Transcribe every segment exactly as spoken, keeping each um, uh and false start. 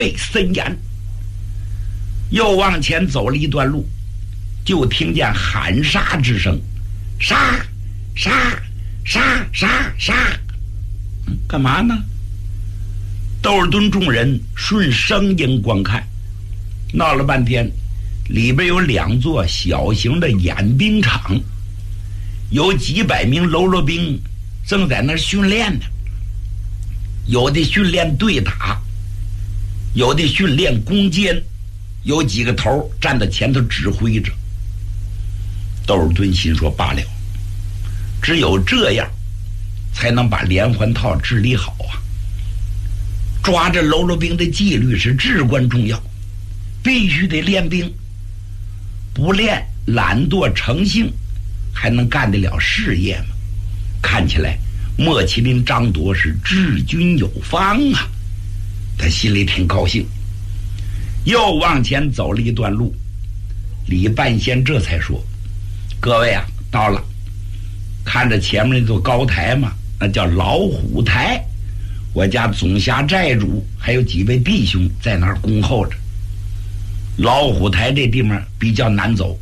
被森严。又往前走了一段路，就听见喊杀之声，杀杀杀杀杀、嗯、干嘛呢？窦尔敦众人顺声音观看，闹了半天，里边有两座小型的演兵场，有几百名喽啰兵正在那儿训练呢，有的训练对打，有的训练攻坚，有几个头站在前头指挥着。窦尔敦心说罢了，只有这样才能把连环套治理好啊！抓着喽啰兵的纪律是至关重要，必须得练兵，不练懒惰成性，还能干得了事业吗？看起来莫麒麟张铎是治军有方啊，他心里挺高兴。又往前走了一段路，李半仙这才说：“各位啊，到了，看着前面那座高台嘛，那叫老虎台。我家总辖寨主还有几位弟兄在那儿恭候着。老虎台这地方比较难走，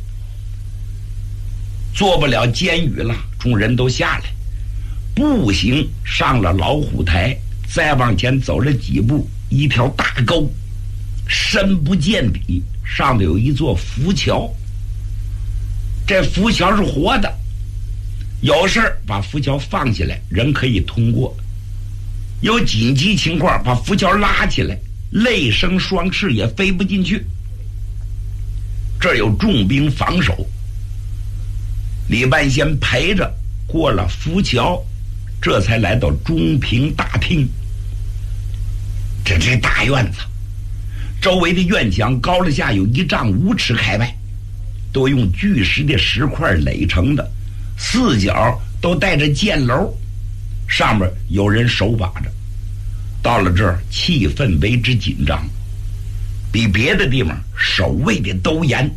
做不了监狱了，众人都下来，步行上了老虎台，再往前走了几步，一条大沟，深不见底，上头有一座浮桥。这浮桥是活的，有事儿把浮桥放下来，人可以通过；有紧急情况，把浮桥拉起来，累生双翅也飞不进去。这儿有重兵防守。李半仙陪着过了浮桥，这才来到中平大厅。这这大院子，周围的院墙高了下有一丈五尺开外，都用巨石的石块垒成的，四角都带着箭楼，上面有人守把着。到了这儿，气氛为之紧张，比别的地方守卫的都严。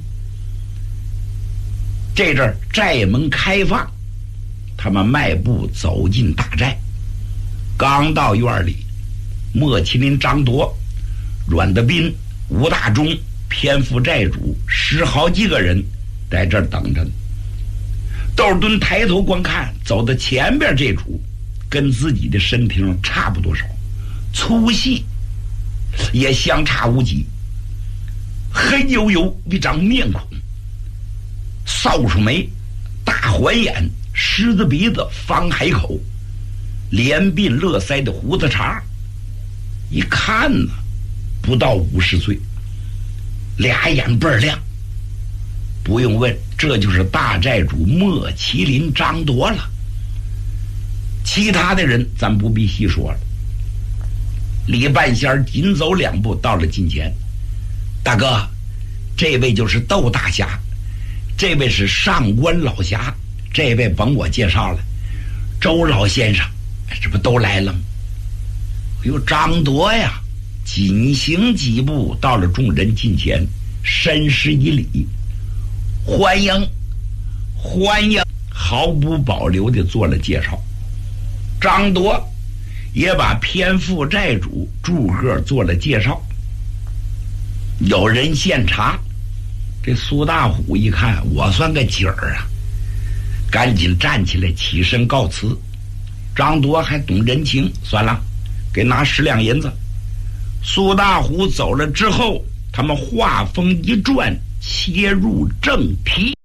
这阵儿寨门开放，他们迈步走进大寨。刚到院里，莫麒麟张铎、阮德斌、吴大忠、偏副寨主十好几个人在这儿等着。窦尔敦抬头观看，走到前边这主跟自己的身体上差不多少，粗细也相差无几，黑黝黝一张面孔，扫帚眉，大环眼，狮子鼻子，方海口，连鬓络腮的胡子茬，一看呢不到五十岁，俩眼倍儿亮。不用问，这就是大寨主莫麒麟张铎了。其他的人咱不必细说了。李半仙紧走两步到了近前，大哥，这位就是窦大侠，这位是上官老侠，这位甭我介绍了，周老先生，这不都来了吗？哎呦，张铎呀，紧行几步到了众人近前，深施一礼，欢迎欢迎，毫不保留地做了介绍。张铎也把偏副寨主祝贺做了介绍。有人献茶，这苏大虎一看我算个景儿啊，赶紧站起来起身告辞。张铎还懂人情，算了，给拿十两银子。苏大虎走了之后，他们话锋一转，切入正题。